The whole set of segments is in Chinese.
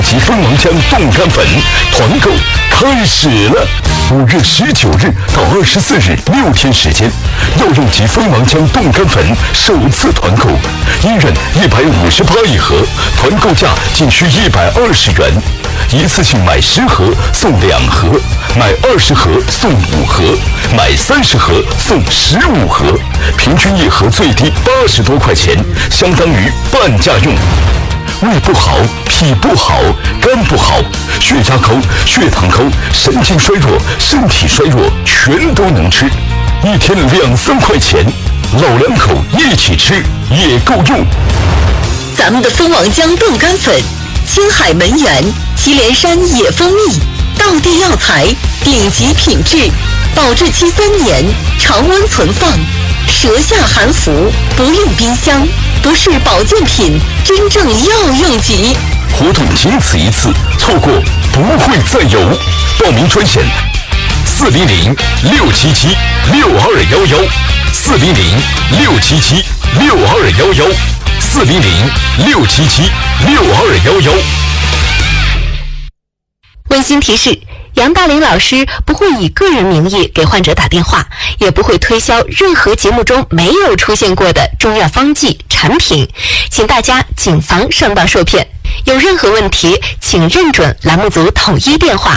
级蜂王浆冻干粉团购开始了！5月19日到24日6天时间，药用级蜂王浆冻干粉首次团购，一人158一盒，团购价仅需120元，一次性买10盒送2盒，买20盒送5盒，买30盒送15盒，平均一盒最低80多块钱，相当于半价用。胃不好，脾不好，肝不好，血压高，血糖高，神经衰弱，身体衰弱，全都能吃。一天2、3块钱，老两口一起吃也够用。 咱们的蜂王浆冻干粉，青海门源祁连山野蜂蜜，道地药材，顶级品质，保质期3年，常温存放，舌下含服，不用冰箱，不是保健品，真正药用级。 活动仅此一次，错过不会再有。报名专线400-677-6211，400-677-6211，400-677-6211。 温馨提示：杨大林老师不会以个人名义给患者打电话，也不会推销任何节目中没有出现过的中药方剂产品，请大家谨防上当受骗。有任何问题，请认准栏目组统一电话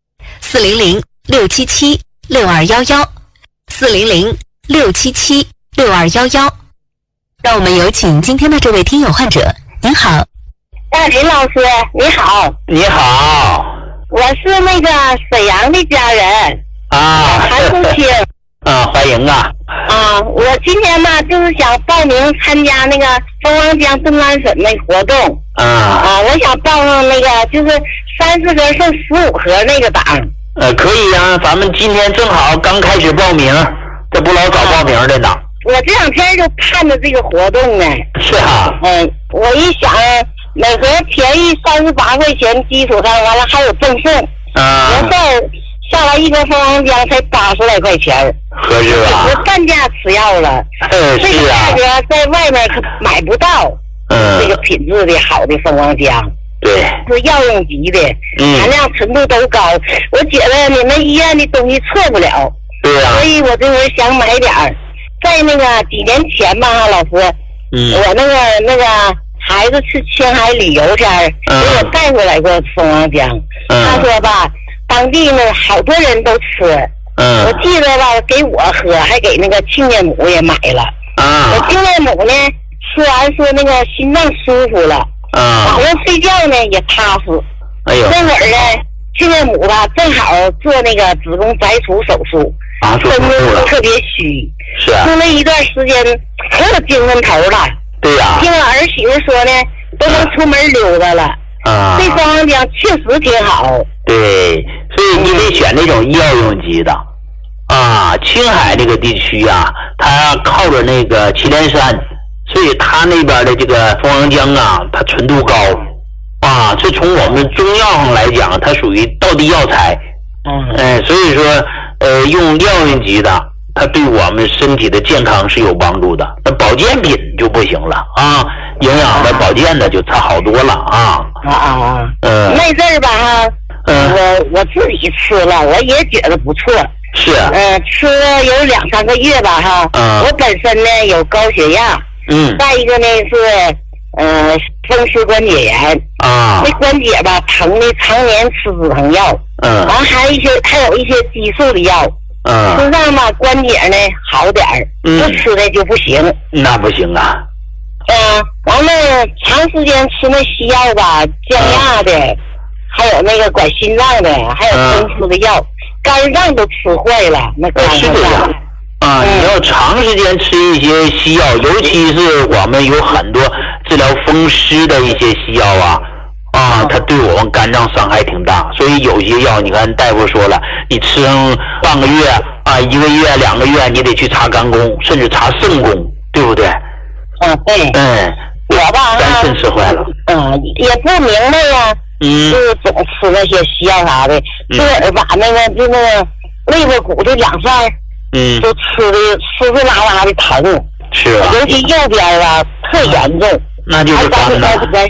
：400-677-6211，400-677-6211。让我们有请今天的这位听友患者。您好， 大林老师，你好。 你好， 我是那个沈阳的家人韩淑清。 欢迎啊。 我今天呢就是想报名参加那个蜂王浆冻干粉那活动。我想报上那个就是30盒剩15盒那个档。 可以啊，咱们今天正好刚开始报名，这不老早报名的呢。 我这2天就盼着这个活动呢。 是啊。 我一想，每盒便宜38块钱基础上，完了还有赠送。我再下来一盒蜂王浆才80来块钱， 合适吧？ 我半价吃药了。这个价格在外面可买不到。这个品质的好的蜂王浆， 对， 是药用级的，含量纯度都高。我觉得你们医院的东西错不了。 对啊。 所以我这回想买点儿。在那个几年前吧，老师，我那个孩子去青海旅游前，给我带回来过蜂王浆。他说吧，当地呢好多人都吃。我记得吧，给我喝，还给那个亲家母也买了。我亲家母呢，吃完说那个心脏舒服了，晚上睡觉呢也踏实。那会儿呢，亲家母吧正好做那个子宫摘除手术，身子特别虚。 是啊。 出了一段时间可有精神头了。 对呀。 听我儿媳妇说呢，都能出门溜达了。这蜂王浆确实挺好。 对，所以你得选那种药用级的。青海这个地区啊，它靠着那个祁连山，所以它那边的这个蜂王浆啊，它纯度高。这从我们中药上来讲，它属于道地药材。所以说用药用级的，它对我们身体的健康是有帮助的。那保健品就不行了营养的保健的就差好多了那阵儿吧我自己吃了，我也觉得不错。 是。 吃了有2、3个月吧我本身呢有高血压。再一个呢是风湿关节炎。那关节吧疼的常年吃止疼药。完还有一些激素的药。吃上吧关节呢好点儿，不吃的就不行。 那不行啊。 完了长时间吃那西药吧，降压的，还有那个管心脏的，还有风湿的药，肝脏都吃坏了。那肝是这样你要长时间吃一些西药，尤其是我们有很多治疗风湿的一些西药它对我们肝脏伤害挺大。所以有些药你看大夫说了，你吃上半个月1个月2个月，你得去查肝功，甚至查肾功，对不对？ 对。我吧肝肾吃坏了。 也不明白呀。就是总吃那些西药啥的，自个儿把那个肋巴骨的2瓣都吃的湿湿拉拉的疼。 是啊。 尤其右边特严重。 那就是肝的。